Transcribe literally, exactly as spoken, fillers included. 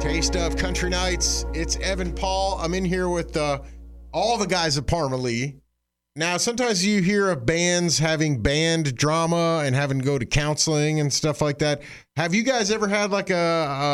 Taste of Country Nights. It's Evan Paul. I'm in here with uh, all the guys at Parmalee. Now, sometimes you hear of bands having band drama and having to go to counseling and stuff like that. Have you guys ever had like a,